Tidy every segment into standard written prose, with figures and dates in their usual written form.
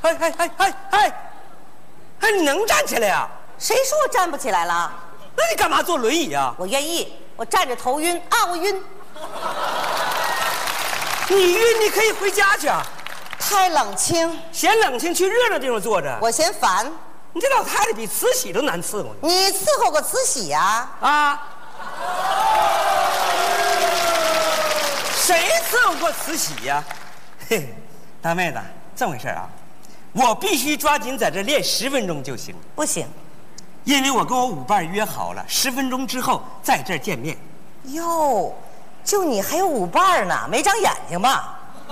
哎，你能站起来呀？ 谁说我站不起来了？ 那你干嘛坐轮椅呀？ 我愿意，我站着头晕啊，我晕。 你晕，你可以回家去啊。 太冷清， 嫌冷清，去热闹地方坐着。 我嫌烦。 你这老太太比慈禧都难伺候。 你伺候过慈禧呀？ 啊？谁伺候过慈禧呀？嘿，大妹子，这么回事啊？我必须抓紧在这练10分钟就行。 不行， 因为我跟我舞伴约好了，10分钟之后在这儿见面。 哟，就你还有舞伴呢？没长眼睛吧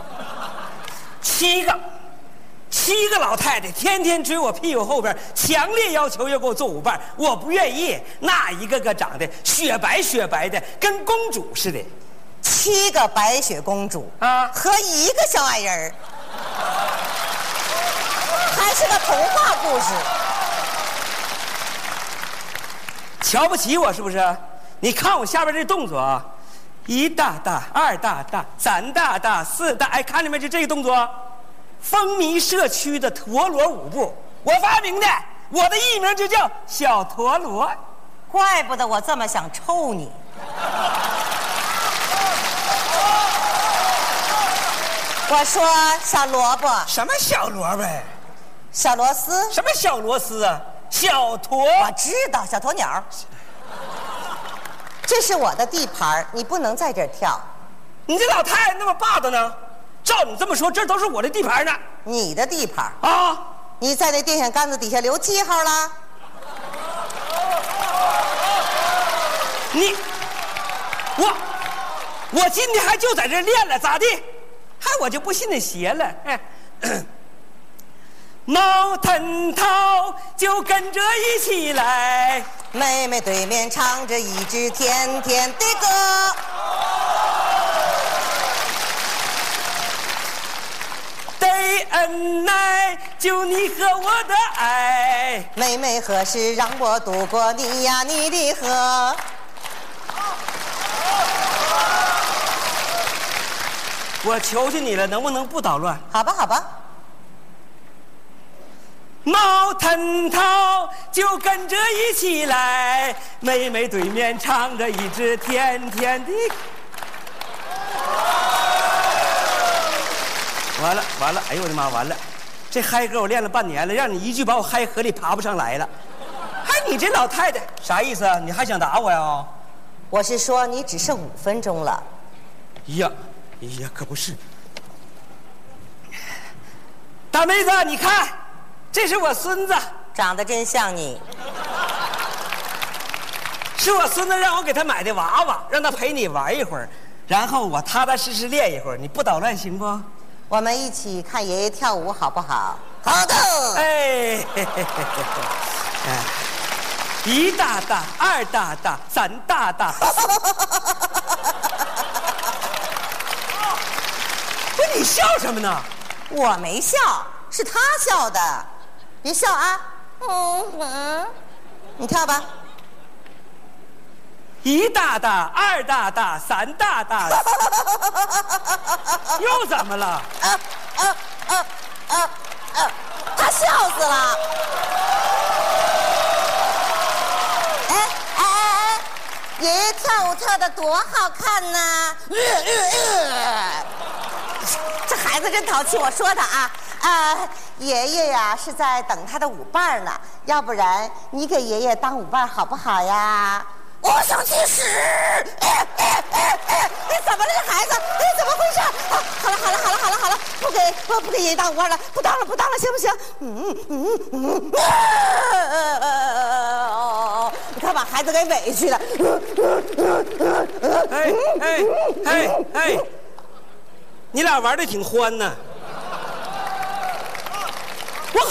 ？7个老太太天天追我屁股后边，强烈要求要给我做舞伴，我不愿意。那一个个长得雪白雪白的，跟公主似的。 7个白雪公主啊， 和1个小矮人儿，还是个童话故事。 瞧不起我是不是？你看我下边这动作啊，1大大，2大大，3大大，4大，哎，看见没？就这个动作，风靡社区的陀螺舞步，我发明的，我的艺名就叫小陀螺。 怪不得我这么想抽你。我说小萝卜， 什么小萝卜？ 小螺丝？ 什么小螺丝啊？小驼。 我知道，小鸵鸟。这是我的地盘，你不能在这儿跳。 你这老太太那么霸道呢？照你这么说，这都是我的地盘呢。 你的地盘啊？ 你在那电线杆子底下留记号了？ 我今天还就在这练了，咋地？还我就不信那邪了。哎，毛腾涛就跟着一起来， 妹妹对面唱着一支甜甜的歌。 得恩爱，就你和我的爱。 妹妹何时让我渡过你呀你的河？ 我求求你了，能不能不捣乱？ 好吧，好吧。 毛腾涛就跟着一起来，妹妹对面唱着一支甜甜的。完了，哎呦我的妈，完了！这嗨歌我练了半年了，让你一句把我嗨河里爬不上来了。还你这老太太啥意思啊？你还想打我呀？ 我是说你只剩5分钟了。 呀，可不是。大妹子，你看，这是我孙子， 长得真像你。 是我孙子让我给他买的娃娃，让他陪你玩一会儿，然后我踏踏实实练一会儿。你不捣乱行不？ 我们一起看爷爷跳舞好不好？好的。 哎，1大大，2大大，3大大。不是你笑什么呢？ 我没笑，是他笑的。别笑啊。你跳吧。 1大大，2大大，3大大。又怎么了？ 他笑死了。哎，爷爷跳舞跳得多好看呐！这孩子真淘气，我说他啊，爷爷呀是在等他的舞伴呢，要不然你给爷爷当舞伴好不好呀？我想去屎！怎么了，这孩子？怎么回事？好了，不给爷爷当舞伴了，不当了，行不行？你看把孩子给委屈了。 哎，你俩玩的挺欢呢。